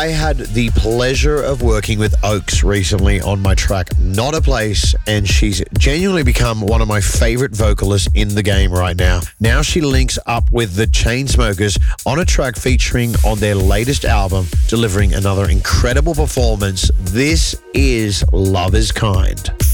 I had the pleasure of working with Oaks recently on my track Not a Place, and she's genuinely become one of my favorite vocalists in the game right now. Now she links up with the Chainsmokers on a track featuring on their latest album, delivering another incredible performance. This is Love Is Kind.